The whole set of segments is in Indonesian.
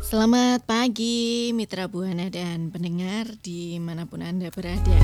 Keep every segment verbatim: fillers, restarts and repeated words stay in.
Selamat pagi Mitra Buana dan pendengar dimanapun Anda berada.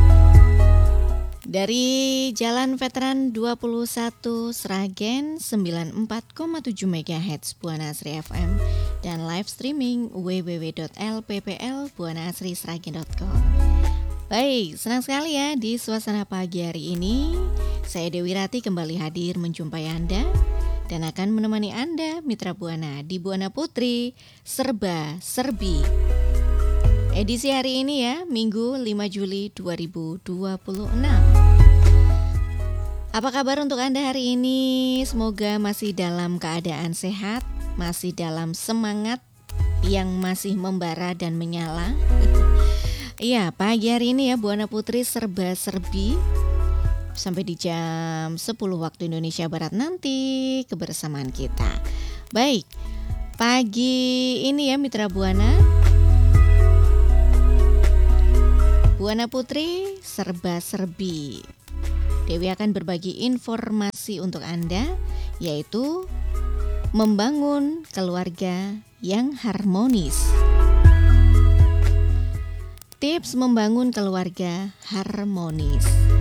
Dari Jalan Veteran dua puluh satu Sragen sembilan puluh empat koma tujuh megahertz Buana Asri F M dan live streaming w w w titik l p p l buana asri sragen titik com. Baik, senang sekali ya di suasana pagi hari ini. Saya Dewi Rati kembali hadir menjumpai Anda dan akan menemani Anda Mitra Buana di Buana Putri Serba Serbi. Edisi hari ini ya, Minggu lima Juli dua ribu dua puluh enam. Apa kabar untuk Anda hari ini? Semoga masih dalam keadaan sehat, masih dalam semangat yang masih membara dan menyala. Iya, pagi hari ini ya Buana Putri Serba Serbi sampai di jam sepuluh waktu Indonesia Barat nanti kebersamaan kita. Baik, pagi ini ya Mitra Buana, Buana Putri Serba Serbi, Dewi akan berbagi informasi untuk Anda, yaitu membangun keluarga yang harmonis. Tips membangun keluarga harmonis.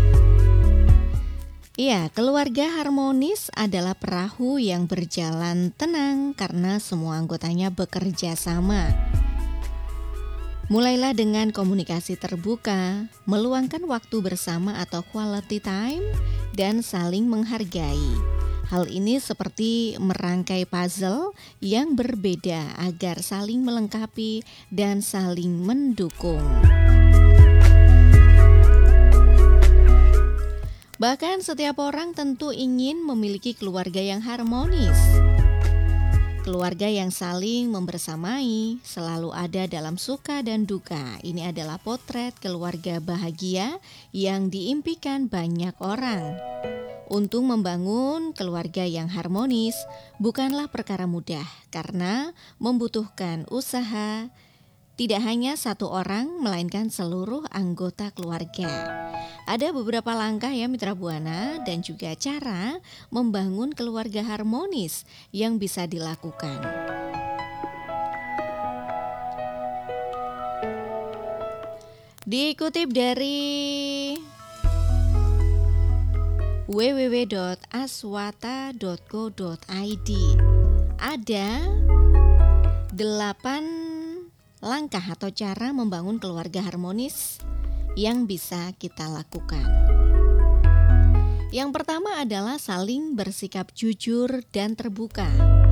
Iya, keluarga harmonis adalah perahu yang berjalan tenang karena semua anggotanya bekerja sama. Mulailah dengan komunikasi terbuka, meluangkan waktu bersama atau quality time, dan saling menghargai. Hal ini seperti merangkai puzzle yang berbeda agar saling melengkapi dan saling mendukung. Bahkan setiap orang tentu ingin memiliki keluarga yang harmonis. Keluarga yang saling membersamai, selalu ada dalam suka dan duka. Ini adalah potret keluarga bahagia yang diimpikan banyak orang. Untuk membangun keluarga yang harmonis bukanlah perkara mudah karena membutuhkan usaha tidak hanya satu orang melainkan seluruh anggota keluarga. Ada beberapa langkah ya Mitra Buana dan juga cara membangun keluarga harmonis yang bisa dilakukan. Dikutip dari w w w titik aswata titik go titik i d, ada delapan langkah atau cara membangun keluarga harmonis yang bisa kita lakukan. Yang pertama adalah saling bersikap jujur dan terbuka.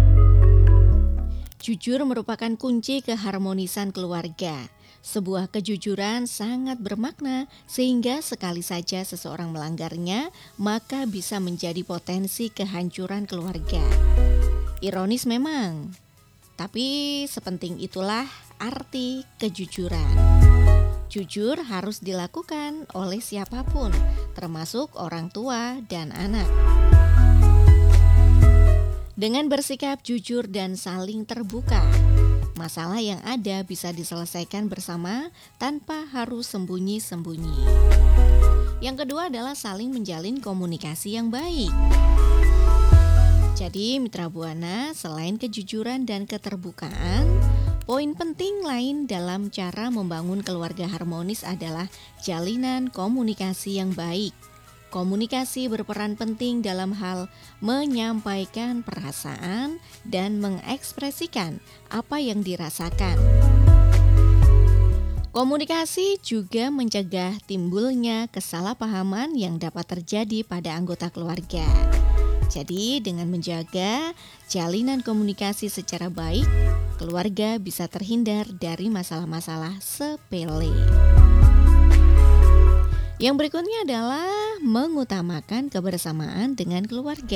Jujur merupakan kunci keharmonisan keluarga. Sebuah kejujuran sangat bermakna sehingga sekali saja seseorang melanggarnya, maka bisa menjadi potensi kehancuran keluarga. Ironis memang, tapi sepenting itulah arti kejujuran. Jujur harus dilakukan oleh siapapun, termasuk orang tua dan anak. Dengan bersikap jujur dan saling terbuka, masalah yang ada bisa diselesaikan bersama tanpa harus sembunyi-sembunyi. Yang kedua adalah saling menjalin komunikasi yang baik. Jadi Mitra Buana, selain kejujuran dan keterbukaan, poin penting lain dalam cara membangun keluarga harmonis adalah jalinan komunikasi yang baik. Komunikasi berperan penting dalam hal menyampaikan perasaan dan mengekspresikan apa yang dirasakan. Komunikasi juga mencegah timbulnya kesalahpahaman yang dapat terjadi pada anggota keluarga. Jadi dengan menjaga jalinan komunikasi secara baik, keluarga bisa terhindar dari masalah-masalah sepele. Yang berikutnya adalah mengutamakan kebersamaan dengan keluarga.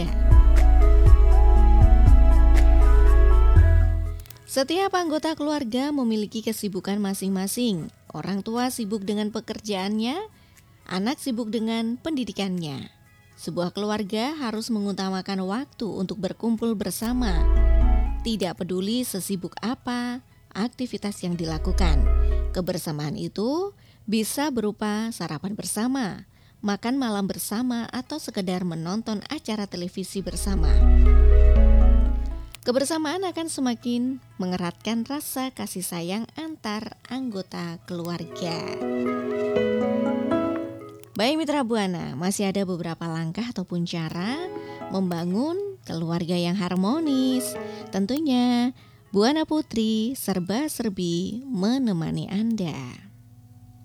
Setiap anggota keluarga memiliki kesibukan masing-masing. Orang tua sibuk dengan pekerjaannya, anak sibuk dengan pendidikannya. Sebuah keluarga harus mengutamakan waktu untuk berkumpul bersama. Tidak peduli sesibuk apa aktivitas yang dilakukan. Kebersamaan itu bisa berupa sarapan bersama, makan malam bersama, atau sekedar menonton acara televisi bersama. Kebersamaan akan semakin mengeratkan rasa kasih sayang antar anggota keluarga. Baik mitra Buana, masih ada beberapa langkah ataupun cara membangun keluarga yang harmonis. Tentunya Buana Putri serba-serbi menemani Anda.